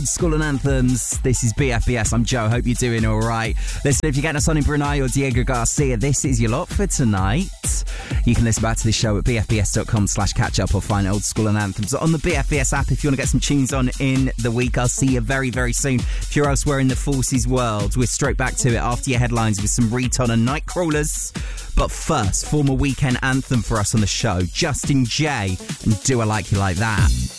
School and Anthems. This is BFBS. I'm Joe. Hope you're doing all right. Listen, if you're getting us on in Brunei or Diego Garcia, this is your lot for tonight. You can listen back to the show at bfbs.com/catch-up or find Old School and Anthems on the BFBS app if you want to get some tunes on in the week. I'll see you very, very soon. If you're elsewhere in the Forces world, we're straight back to it after your headlines with some Reton and Nightcrawlers. But first, former weekend anthem for us on the show, Justin Jay and Do I Like You Like That.